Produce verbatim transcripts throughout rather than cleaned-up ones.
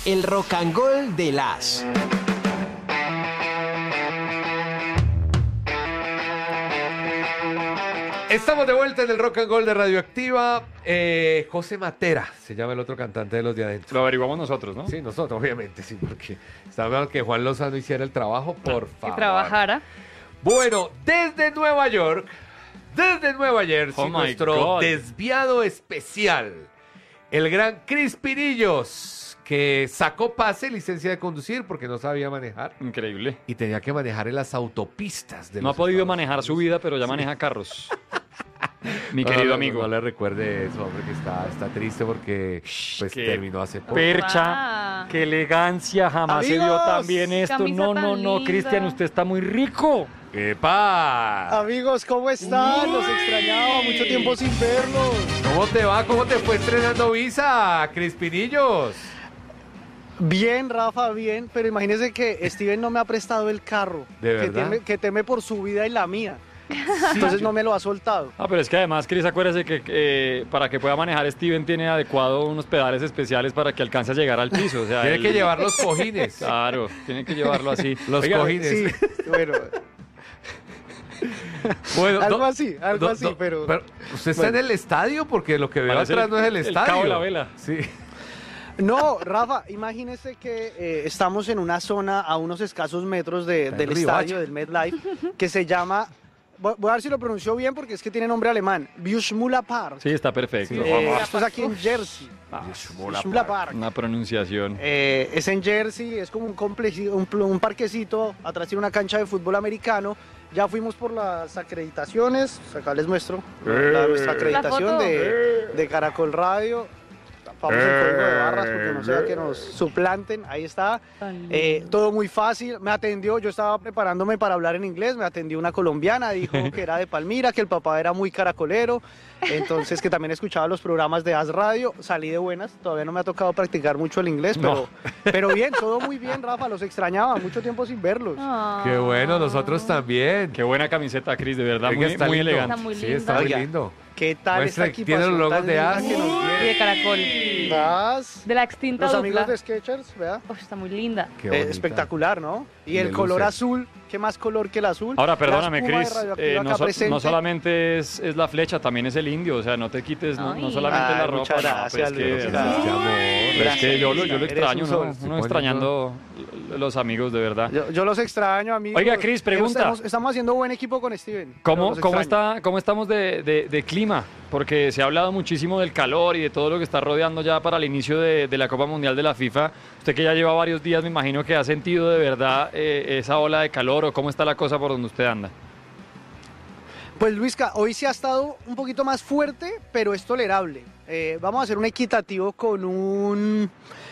El Rock and Roll de las. Estamos de vuelta en el Rock and Roll de Radioactiva. Eh, José Matera se llama el otro cantante de Los de Adentro. Lo averiguamos nosotros, ¿no? Sí, nosotros, obviamente, sí, porque estaba mal que Juan Lozano hiciera el trabajo, por favor. Que trabajara. Bueno, desde Nueva York, desde Nueva Jersey, Oh my nuestro God. desviado especial, el gran Chris Pirillos, que sacó pase, licencia de conducir porque no sabía manejar Increíble. y tenía que manejar en las autopistas de No ha los podido Estados manejar su Unidos. vida, pero ya maneja carros. Mi No, querido no, no, amigo. No, le recuerde eso, hombre, que está, está triste porque pues qué terminó hace poco. Percha, Ah. qué elegancia, jamás se vio Amigos, tan bien esto. camisa No, no, tan no, linda. Cristian, usted está muy rico. ¡Epa! Amigos, ¿cómo están? Los extrañaba, mucho tiempo sin verlos. ¿Cómo te va? ¿Cómo te fue estrenando Visa, Chris Pirillos? Bien, Rafa, bien, pero imagínese que Steven no me ha prestado el carro. ¿De que verdad? teme, que teme por su vida y la mía. Entonces no me lo ha soltado. Ah, pero es que además, Cris, acuérdese que eh, para que pueda manejar Steven tiene adecuado unos pedales especiales para que alcance a llegar al piso. O sea, Tiene él- que llevar los cojines. Claro, tiene que llevarlo así. Los Oiga, cojines. Sí, bueno, Bueno, algo do- así, algo do- así, do- pero... ¿Usted está bueno. en el estadio? Porque lo que veo Parece atrás el- no es el el estadio. cabo de la vela. Sí. No, Rafa, imagínese que eh, estamos en una zona a unos escasos metros de- Está en del Riohacha. estadio, del MetLife, que se llama, voy voy a ver si lo pronuncio bien porque es que tiene nombre alemán, Bushmüller Park. Sí, está perfecto. Eh, esto es aquí en Jersey. Ah, Bushmüller Park. una pronunciación. Eh, es en Jersey, es como un, complexi- un, pl- un parquecito, atrás tiene una cancha de fútbol americano. Ya fuimos por las acreditaciones, acá les muestro la, nuestra acreditación foto. de, de Caracol Radio. Tapamos el código de barras porque no sea que nos suplanten, ahí está. Tan Eh, lindo. todo muy fácil, me atendió, yo estaba preparándome para hablar en inglés, me atendió una colombiana, dijo que era de Palmira, que el papá era muy caracolero, entonces que también escuchaba los programas de As Radio, salí de buenas, todavía no me ha tocado practicar mucho el inglés, pero, pero bien, todo muy bien, Rafa, los extrañaba, mucho tiempo sin verlos. Ah. Qué bueno, nosotros también. Qué buena camiseta, Cris, de verdad, Oiga, muy, está muy lindo. elegante. Está muy Sí, linda. está muy Oiga. lindo. ¿Qué tal Muestra esta que tiene los equipación logos tan de linda As. que nos Y de viene? caracol. As, De la extinta los dupla. amigos de Skechers, vea. Uf, está muy linda. Qué Eh, bonita. espectacular, ¿no? Y Le el color luce. azul, ¿qué más color que el azul? Ahora, La perdóname, espuma de Cris, Radioactiva eh, acá no, so- presente. no solamente es, es la flecha, también es el indio, o sea, no te quites, no, no Ay. solamente Ay, la ropa. muchas no, gracias, pues es que, Luis, de gracias. verdad. Qué amor. Pero es que yo, lo- yo lo Eres un extraño, sol. ¿no? Se Uno pone extrañando los amigos, de verdad. Yo, yo los extraño, amigos. Oiga, Cris, pregunta. Estamos, estamos haciendo buen equipo con Steven. pero ¿Cómo, los cómo, extraño. está, ¿Cómo estamos de, de- de clima? Porque se ha hablado muchísimo del calor y de todo lo que está rodeando ya para el inicio de, de la Copa Mundial de la FIFA. Usted que ya lleva varios días, me imagino que ha sentido de verdad eh, esa ola de calor, o cómo está la cosa por donde usted anda. Pues Luisca, hoy sí ha estado un poquito más fuerte, pero es tolerable. Eh, vamos a hacer un equitativo con un...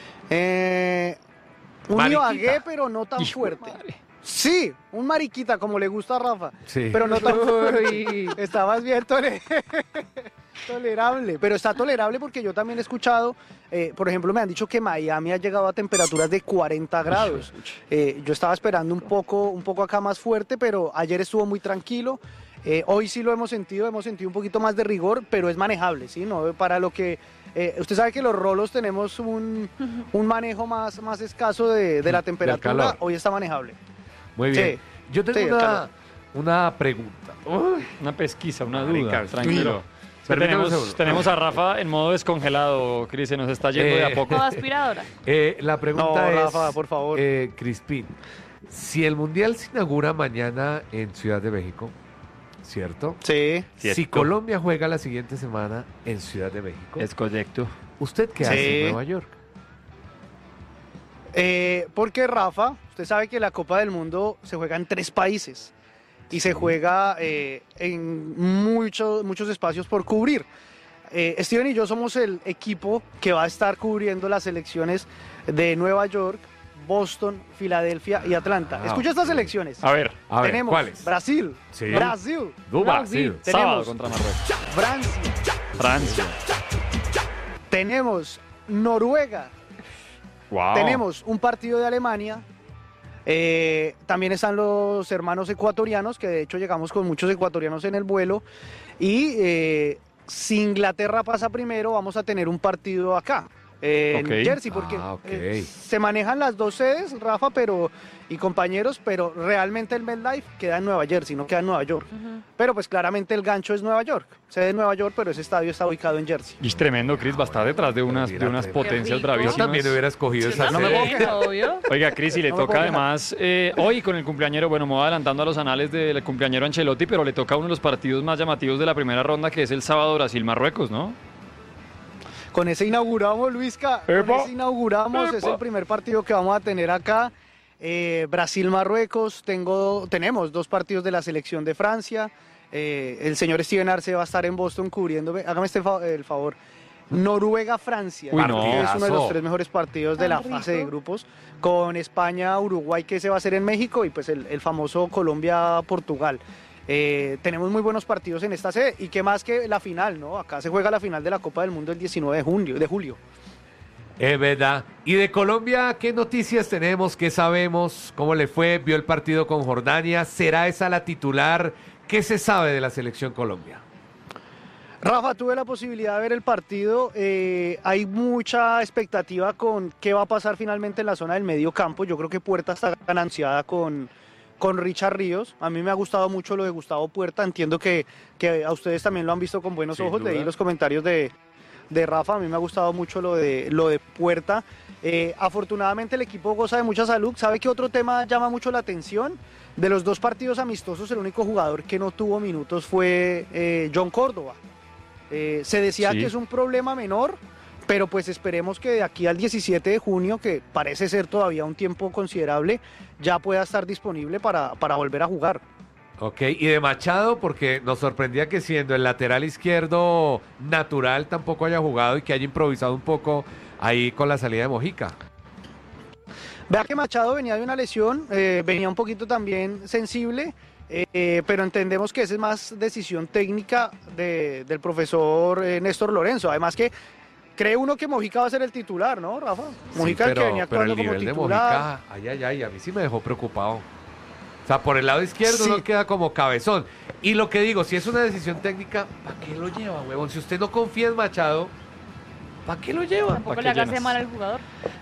Eh, un Mariquita. Ibagué, pero no tan Hijo de fuerte. madre. Sí, un mariquita, como le gusta a Rafa. Sí. Pero no tan fuerte. Está más bien tole- tolerable. Pero está tolerable porque yo también he escuchado, eh, por ejemplo, me han dicho que Miami ha llegado a temperaturas de cuarenta grados. Eh, yo estaba esperando un poco, un poco acá más fuerte, pero ayer estuvo muy tranquilo. Eh, hoy sí lo hemos sentido, hemos sentido un poquito más de rigor, pero es manejable, ¿sí? No para lo que... eh, usted sabe que los rolos tenemos un, un manejo más, más escaso de, de la Del temperatura, calor. hoy está manejable. Muy bien. Sí. Yo tengo Sí, el una, calor. una pregunta. Uy, Una pesquisa, una Marica, duda, tranquilo. Es que Permítame un tenemos, segundo. tenemos a Rafa en modo descongelado, Cris, se nos está yendo de a Eh, poco. Toda aspiradora. eh, la pregunta No, es, Rafa, por favor. eh, Crispín, si el Mundial se inaugura mañana en Ciudad de México, ¿cierto? Sí. Si Cierto. Colombia juega la siguiente semana en Ciudad de México, Es correcto. ¿usted qué Sí. hace en Nueva York? Eh, porque Rafa, usted sabe que la Copa del Mundo se juega en tres países y se juega eh, en muchos muchos espacios por cubrir. Eh, Steven y yo somos el equipo que va a estar cubriendo las selecciones de Nueva York, Boston, Filadelfia y Atlanta. Ah, Escucha estas ok. selecciones. A ver, A ver, Tenemos ¿cuáles? Brasil, Sí. Brasil, Du Brasil. sábado tenemos- contra Marruecos. Francia, Francia. tenemos Noruega, Wow. tenemos un partido de Alemania. Eh, también están los hermanos ecuatorianos, que de hecho llegamos con muchos ecuatorianos en el vuelo. Y eh, si Inglaterra pasa primero, vamos a tener un partido acá. eh, en Ok. Jersey, porque Ah, ok. eh, se manejan las dos sedes, Rafa, pero y compañeros, pero realmente el MetLife queda en Nueva Jersey, no queda en Nueva York. Ujú. Pero pues claramente el gancho es Nueva York, sede de Nueva York, pero ese estadio está ubicado en Jersey. Y es tremendo, Cris, va a estar detrás de unas, de unas Qué potencias rico. bravísimas. Yo también hubiera escogido esa no me sede. puedo quejar. Obvio. Oiga, Cris, y le No me toca puedo quejar. además, eh, hoy con el cumpleañero, bueno, me voy adelantando a los anales del cumpleañero Ancelotti, pero le toca uno de los partidos más llamativos de la primera ronda, que es el sábado Brasil-Marruecos, ¿no? Con ese inauguramos, Luisca, con Epa. ese inauguramos, es Epa. el primer partido que vamos a tener acá. Eh, Brasil-Marruecos, tengo, tenemos dos partidos de la selección de Francia. Eh, el señor Steven Arce va a estar en Boston cubriéndome. Hágame este fa- el favor. Noruega-Francia. Uy, no. Es uno de los Partidazo. tres mejores partidos de Tan la fase de rico. grupos. Con España-Uruguay, que se va a hacer en México, y pues el, el famoso Colombia-Portugal. Eh, tenemos muy buenos partidos en esta sede. Y qué más que la final, ¿no? Acá se juega la final de la Copa del Mundo el diecinueve de junio. De julio. Es verdad. Y de Colombia, ¿qué noticias tenemos? ¿Qué sabemos? ¿Cómo le fue? ¿Vio el partido con Jordania? ¿Será esa la titular? ¿Qué se sabe de la selección Colombia? Rafa, tuve la posibilidad de ver el partido. eh, hay mucha expectativa con qué va a pasar finalmente en la zona del medio campo. Yo creo que Puerta está gananciada con, con Richard Ríos. A mí me ha gustado mucho lo de Gustavo Puerta. Entiendo que, que a ustedes también lo han visto con buenos Sin ojos. duda. Leí los comentarios de, de Rafa. A mí me ha gustado mucho lo de, lo de Puerta. Eh, afortunadamente el equipo goza de mucha salud. ¿Sabe qué otro tema llama mucho la atención? De los dos partidos amistosos, el único jugador que no tuvo minutos fue eh, John Córdoba. Eh, se decía Sí. que es un problema menor, pero pues esperemos que de aquí al diecisiete de junio, que parece ser todavía un tiempo considerable, ya pueda estar disponible para, para volver a jugar. Ok, y de Machado, porque nos sorprendía que siendo el lateral izquierdo natural tampoco haya jugado y que haya improvisado un poco ahí con la salida de Mojica. Vea que Machado venía de una lesión, eh, venía un poquito también sensible, eh, pero entendemos que esa es más decisión técnica de- del profesor eh, Néstor Lorenzo. Además que cree uno que Mojica va a ser el titular, ¿no, Rafa? Mojica Sí, el que pero, venía pero actuando el como nivel de titular. Mojica, ay, ay, ay, a mí sí me dejó preocupado. O sea, por el lado izquierdo Sí. no queda como cabezón. Y lo que digo, si es una decisión técnica, ¿para qué lo lleva, huevón? Si usted no confía en Machado, ¿para qué lo lleva? Tampoco ¿Pa' le qué hagas llenas? mal al jugador.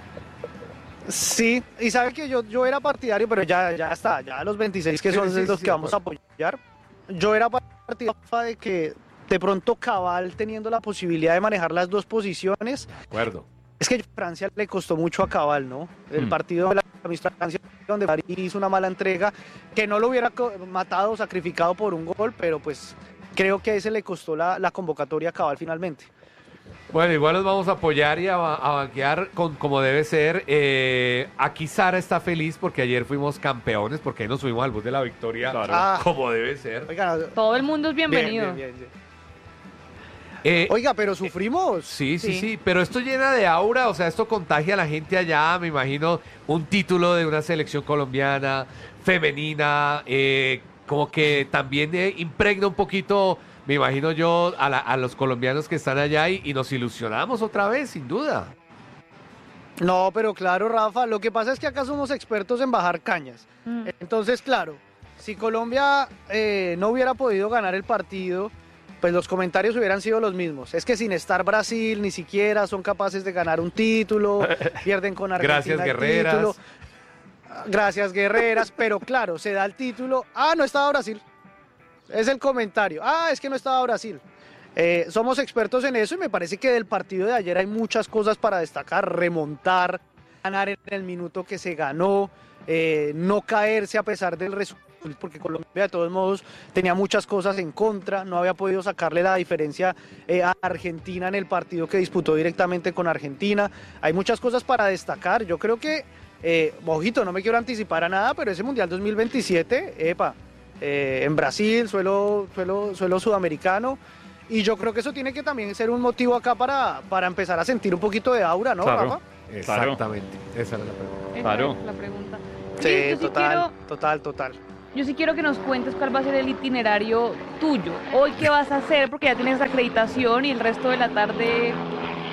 Sí, y sabe que yo, yo era partidario, pero ya, ya está, ya a los veintiséis que Sí, son sí, los sí, que vamos de a apoyar. Yo era partidario de que de pronto Cabal teniendo la posibilidad de manejar las dos posiciones. De acuerdo. Es que Francia le costó mucho a Cabal, ¿no? El Mm. partido de la amistud Francia, donde París hizo una mala entrega, que no lo hubiera co- matado o sacrificado por un gol, pero pues creo que a ese le costó la, la convocatoria a Cabal finalmente. Bueno, igual los vamos a apoyar y a, ba- a banquear con, como debe ser. Eh, aquí Sara está feliz porque ayer fuimos campeones, porque ahí nos subimos al bus de la victoria Claro. Ah. como debe ser. Oiga, no- Todo el mundo es bien, bienvenido. bien, bien, bien. Eh, Oiga, pero sufrimos. Sí, sí, sí, Sí. pero esto llena de aura, o sea, esto contagia a la gente allá, me imagino, un título de una selección colombiana, femenina, eh, como que también eh, impregna un poquito, me imagino yo, a, la- a los colombianos que están allá y, y nos ilusionamos otra vez, sin duda. No, pero claro, Rafa, lo que pasa es que acá somos expertos en bajar cañas. Mm. Entonces, claro, si Colombia eh, no hubiera podido ganar el partido, pues los comentarios hubieran sido los mismos. Es que sin estar Brasil ni siquiera son capaces de ganar un título, pierden con Argentina Gracias, el guerreras. título. Gracias, guerreras, pero claro, se da el título. Ah, no estaba Brasil. Es el comentario. Ah, es que no estaba Brasil. Eh, somos expertos en eso y me parece que del partido de ayer hay muchas cosas para destacar. Remontar, ganar en el minuto que se ganó, eh, no caerse a pesar del resultado, porque Colombia de todos modos tenía muchas cosas en contra, no había podido sacarle la diferencia eh, a Argentina en el partido que disputó directamente con Argentina. Hay muchas cosas para destacar. Yo creo que, eh, ojito, no me quiero anticipar a nada, pero ese Mundial dos mil veintisiete, epa, eh, en Brasil, suelo, suelo, suelo sudamericano. Y yo creo que eso tiene que también ser un motivo acá para, para empezar a sentir un poquito de aura, ¿no, Claro. Rafa? Exactamente, esa era la pregunta. Esa Claro. es la pregunta. Sí, Oye, yo sí total, quiero- total, total. Yo sí quiero que nos cuentes cuál va a ser el itinerario tuyo. Hoy, ¿qué vas a hacer? Porque ya tienes acreditación y el resto de la tarde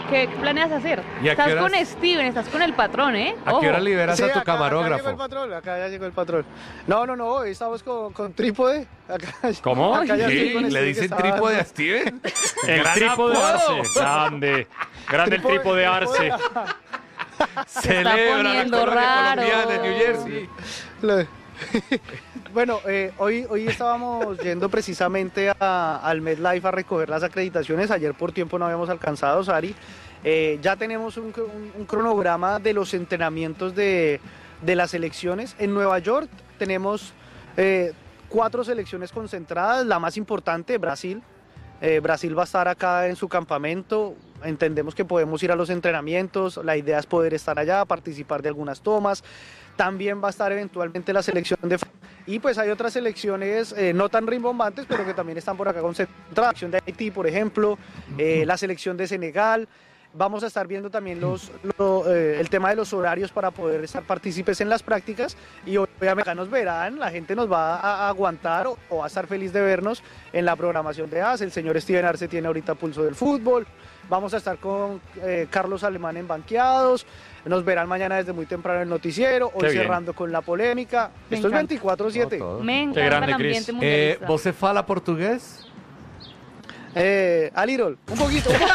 ¿Qué planeas hacer? ¿Y a qué Estás horas? con Steven, estás con el patrón, ¿eh? ¿A qué hora Ojo. liberas Sí, a tu acá- Acá llegó camarógrafo? el patrón, acá ya llegó el patrón. No, no, no, hoy estamos con, con trípode. Acá, ¿Cómo? acá ya estoy ¿Qué? con ¿Le Steven, que dicen estaba- trípode a Steven? El ¡Gran trípode apodo! Arce. Grande. Grande el Trípode- trípode Arce. Celebra la poniendo colonia raro. colombiana en New Jersey. Lo- Bueno, eh, hoy, hoy estábamos yendo precisamente a- al MedLife a recoger las acreditaciones. Ayer por tiempo no habíamos alcanzado, Sari. Eh, ya tenemos un, un- un cronograma de los entrenamientos de, de las selecciones. En Nueva York tenemos eh, cuatro selecciones concentradas. La más importante, Brasil. Eh, Brasil va a estar acá en su campamento. Entendemos que podemos ir a los entrenamientos. La idea es poder estar allá, participar de algunas tomas. También va a estar eventualmente la selección de... Y pues hay otras selecciones eh, no tan rimbombantes, pero que también están por acá concentradas. La selección de Haití, por ejemplo, eh, la selección de Senegal. Vamos a estar viendo también los, lo- eh, el tema de los horarios para poder estar partícipes en las prácticas. Y obviamente acá nos verán, la gente nos va a, a aguantar o, o va a estar feliz de vernos en la programación de A S. El señor Steven Arce tiene ahorita pulso del fútbol. Vamos a estar con eh, Carlos Alemán en Banqueados. Nos verán mañana desde muy temprano en el noticiero. Hoy Qué bien. cerrando con la polémica. Me Esto es encanta. veinticuatro siete. No, todo. Me encanta grande, el Cris. ambiente Eh, mundialista. ¿Vos se fala portugués? Eh, a little, un poquito. Un poquito.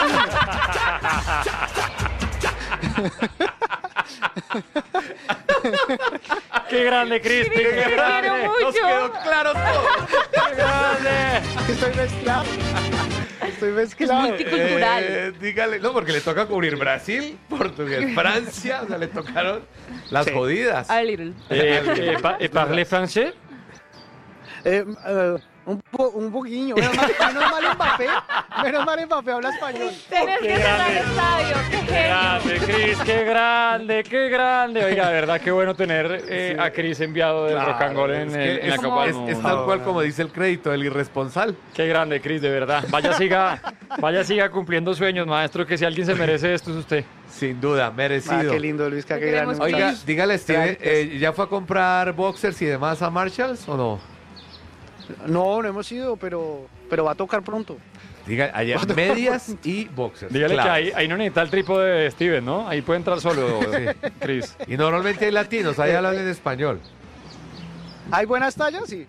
¡Qué grande, Cristi! Cris, te ¡Qué quiero grande! mucho. Nos quedó claro todo. ¡Qué grande! Estoy mezclado. Estoy Es mezclado. multicultural. Eh, dígale, no, porque le toca cubrir Brasil, Portugués, Francia, o sea, le tocaron las Sí. jodidas. A little. Eh, eh, pa- eh, ¿Parle francés? Eh, eh, un, po, un poquillo. Menos mal, menos mal Mbappé. Menos mal Mbappé habla español. Tenés que cerrar el estadio. ¡Qué ¡Qué genio! grande, Cris! ¡Qué grande! ¡Qué grande! Oiga, de verdad, qué bueno tener eh, a Cris enviado del Claro, Rock and Roll en, es el- que en la es- Copa del es, es Mundo. tal cual como dice el crédito, el irresponsable. Qué grande, Cris, de verdad. Vaya siga, vaya siga cumpliendo sueños, maestro, que si alguien se merece esto es usted. Sin duda, merecido. Ah, qué lindo, Luis. Qué Te grande. queremos, muchacho. Oiga, Cris. dígale, Steven, Gracias. eh, ¿ya fue a comprar boxers y demás a Marshalls o no? No, no hemos ido, pero, pero va a tocar pronto. Diga, allá medias y boxers. Dígale claro. que ahí, ahí no necesita el trípode de Steven, ¿no? Ahí puede entrar solo, Cris. Y normalmente hay latinos, ahí hablan en español. ¿Hay buenas tallas? Sí.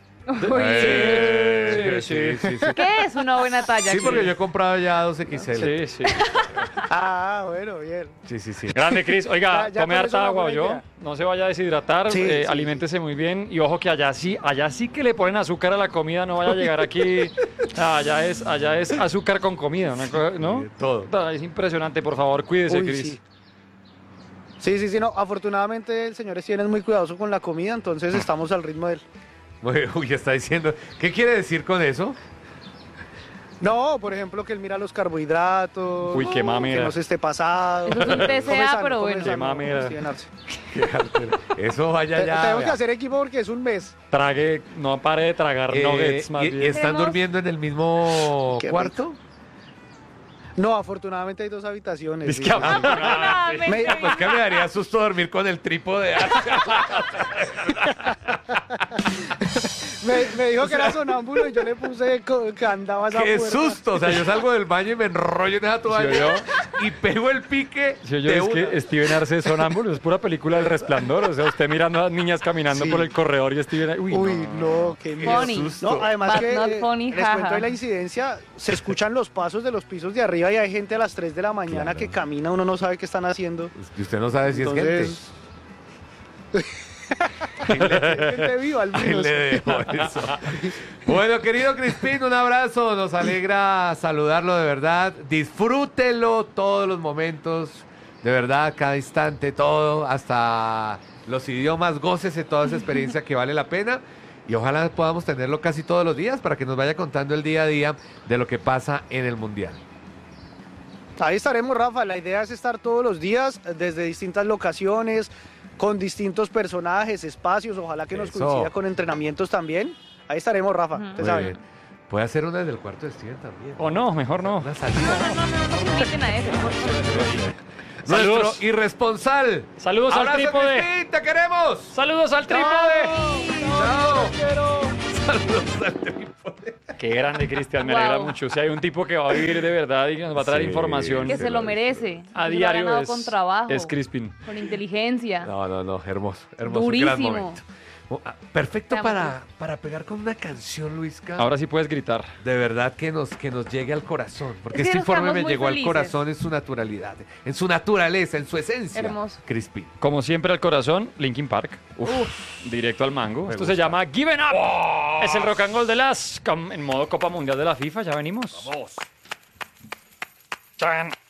Eh, sí, sí, sí. ¿Qué es una buena talla? Sí, Cris? porque yo he comprado ya dos equis ele. Sí, sí. Ah, bueno, bien. Sí, sí, sí. Grande, Cris. Oiga, Ya- ya tome con eso harta una agua, buena yo. idea. No se vaya a deshidratar, Sí, eh, sí, aliméntese muy bien. Y ojo que allá sí, allá sí que le ponen azúcar a la comida, no vaya a llegar aquí. Ah, allá es, allá es azúcar con comida, una cosa- ¿no? Sí, todo. Ah, Es impresionante, por favor, cuídese, Uy, Cris. sí. Sí, sí, sí, no. Afortunadamente el señor Steven es muy cuidadoso con la comida, entonces estamos al ritmo de él. Muy- Uy, está diciendo. ¿Qué quiere decir con eso? No, por ejemplo, que él mira los carbohidratos. Uy, qué que mamera. no se esté pasado. Eso es un T C A, Come sano, pero come bueno. sano, Qué mamera. Steven Arce. Eso vaya Te- ya. Tenemos que vea. hacer equipo porque es un mes. Trague, no pare de tragar Eh, nuggets, más y- bien. y ¿Están Tenemos- durmiendo en el mismo Qué cuarto? No, afortunadamente hay dos habitaciones. Es sí. que Ah, afortunadamente. me- Me- Pues que me daría susto dormir con el trípode. Me, me dijo que era sonámbulo y yo le puse co- que andaba esa ¡Qué puerta. susto! O sea, yo salgo del baño y me enrollo en esa toalla ¿Sí oyó? y pego el pique Sí, yo, de es una. que Steven Arce es sonámbulo, es pura película del Resplandor. O sea, usted mirando a las niñas caminando Sí. por el corredor y Steven... Uy, Uy, no. no, qué Qué Funny. susto. No, además But que not eh, funny, les jaja. cuento de la incidencia, se escuchan los pasos de los pisos de arriba y hay gente a las tres de la mañana Claro. que camina, uno no sabe qué están haciendo. Y usted no sabe si es Entonces, gente. gente viva al ¿Quién menos. le dejó eso? Bueno, querido Crispín, un abrazo. Nos alegra saludarlo de verdad. Disfrútelo todos los momentos. De verdad, cada instante, todo, hasta los idiomas. Gócese toda esa experiencia que vale la pena. Y ojalá podamos tenerlo casi todos los días para que nos vaya contando el día a día de lo que pasa en el Mundial. Ahí estaremos, Rafa. La idea es estar todos los días desde distintas locaciones, con distintos personajes, espacios. Ojalá que nos Eso. coincida con entrenamientos también. Ahí estaremos, Rafa. Ujú. Usted Muy sabe. bien. Puede hacer una desde el cuarto de Steven también. O no, mejor no. Una salida. No, no, no, no se inviten a eso. por favor. Nuestro Saludos. irresponsal. Saludos al Abrazo, trípode. Crispín, te queremos. ¡Saludos al trípode! Chao. Los quiero. Saludos al trípode. Qué grande, Cristian, me Wow. alegra mucho. Si hay un tipo que va a vivir de verdad y que nos va a traer Sí. información Que se lo merece. a Se lo ha diario ganado es, con trabajo. es Crispin. Con inteligencia. No, no, no, hermoso, hermoso, Durísimo. gran momento. Oh, ah, Perfecto Te amo, para, para pegar con una canción, Luisca. Ahora sí puedes gritar. De verdad que nos, que nos llegue al corazón, porque Es que este nos informe quedamos me muy llegó al felices. corazón en su naturalidad, en su naturaleza, en su esencia. Hermoso. Crispin. Como siempre al corazón, Linkin Park. Uf, directo al mango. Esto se gusta. llama Given Up. Es el rock and roll de las com- en modo Copa Mundial de la FIFA. Ya venimos. Vamos. Chan.